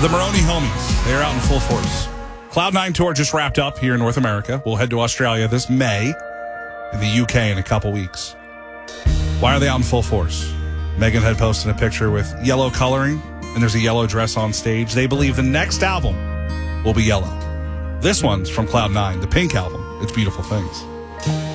The Maroney Homies. They're out in full force. Cloud9 tour just wrapped up here in North America. We'll head to Australia this May, in the UK in a couple weeks. Why are they out in full force? Megan had posted a picture with yellow coloring, and there's a yellow dress on stage. They believe the next album will be yellow. This one's from Cloud9, the Pink album. It's Beautiful Things.